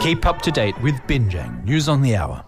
Keep up to date with Binjang News on the Hour.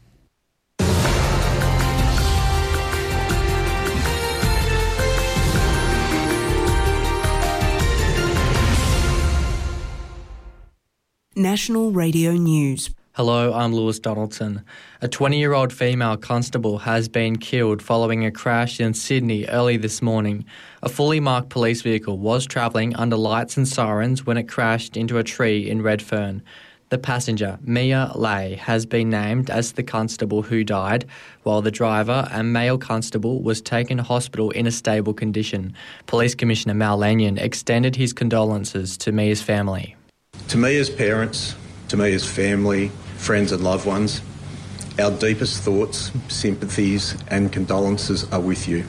National Radio News. Hello, I'm Lewis Donaldson. A 20-year-old female constable has been killed following a crash in Sydney early this morning. A fully marked police vehicle was travelling under lights and sirens when it crashed into a tree in Redfern. The passenger, Mia Lay, has been named as the constable who died, while the driver, a male constable, was taken to hospital in a stable condition. Police Commissioner Mal Lanyon extended his condolences to Mia's family. To Mia's parents, to Mia's family, friends and loved ones, our deepest thoughts, sympathies and condolences are with you.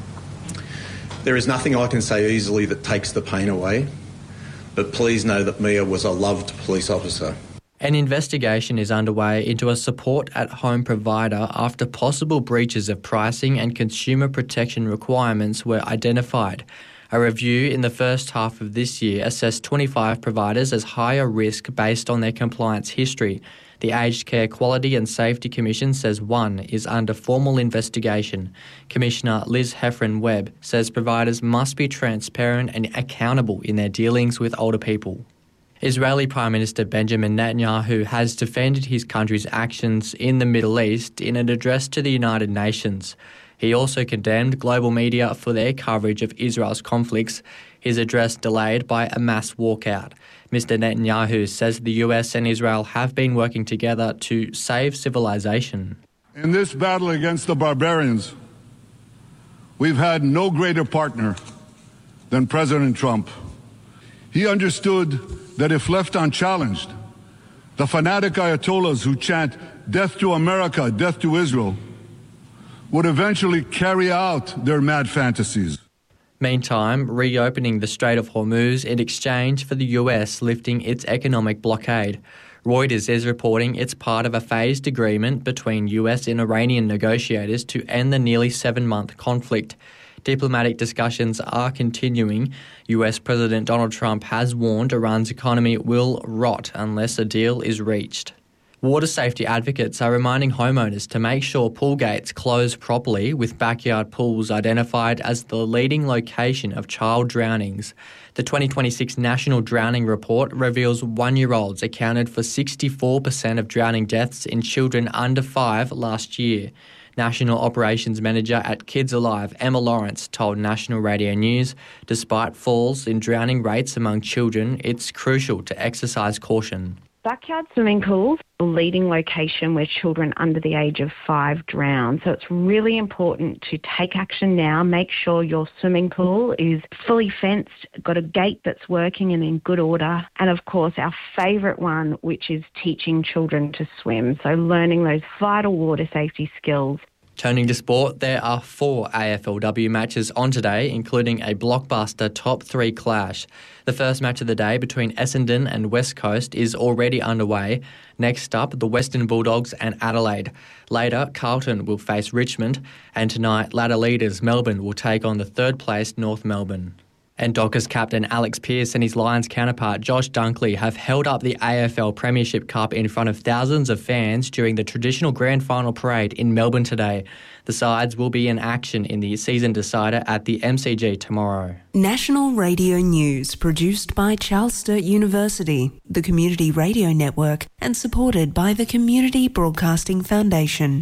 There is nothing I can say easily that takes the pain away, but please know that Mia was a loved police officer. An investigation is underway into a support-at-home provider after possible breaches of pricing and consumer protection requirements were identified. A review in the first half of this year assessed 25 providers as higher risk based on their compliance history. The Aged Care Quality and Safety Commission says one is under formal investigation. Commissioner Liz Heffron-Webb says providers must be transparent and accountable in their dealings with older people. Israeli Prime Minister Benjamin Netanyahu has defended his country's actions in the Middle East in an address to the United Nations. He also condemned global media for their coverage of Israel's conflicts, his address delayed by a mass walkout. Mr. Netanyahu says the US and Israel have been working together to save civilization. In this battle against the barbarians, we've had no greater partner than President Trump. He understood that if left unchallenged, the fanatic Ayatollahs who chant "Death to America, death to Israel" would eventually carry out their mad fantasies. Meantime, reopening the Strait of Hormuz in exchange for the US lifting its economic blockade. Reuters is reporting it's part of a phased agreement between US and Iranian negotiators to end the nearly 7-month conflict. Diplomatic discussions are continuing. US President Donald Trump has warned Iran's economy will rot unless a deal is reached. Water safety advocates are reminding homeowners to make sure pool gates close properly, with backyard pools identified as the leading location of child drownings. The 2026 National Drowning Report reveals 1-year-olds accounted for 64% of drowning deaths in children under 5 last year. National Operations Manager at Kids Alive, Emma Lawrence, told National Radio News, despite falls in drowning rates among children, it's crucial to exercise caution. Backyard swimming pools are the leading location where children under the age of 5 drown. So it's really important to take action now. Make sure your swimming pool is fully fenced, got a gate that's working and in good order. And of course, our favourite one, which is teaching children to swim. So learning those vital water safety skills. Turning to sport, there are 4 AFLW matches on today, including a blockbuster top 3 clash. The first match of the day between Essendon and West Coast is already underway. Next up, the Western Bulldogs and Adelaide. Later, Carlton will face Richmond, and tonight, ladder leaders Melbourne will take on the third-placed North Melbourne. And Dockers captain Alex Pearce and his Lions counterpart Josh Dunkley have held up the AFL Premiership Cup in front of thousands of fans during the traditional grand final parade in Melbourne today. The sides will be in action in the season decider at the MCG tomorrow. National Radio News, produced by Charles Sturt University, the Community Radio Network, and supported by the Community Broadcasting Foundation.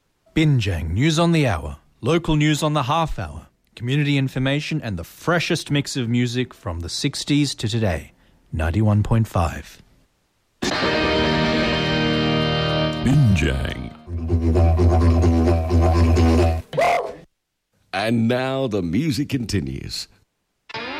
Binjang News on the Hour, local news on the half hour, community information and the freshest mix of music from the 60s to today. 91.5. Binjang. And now the music continues.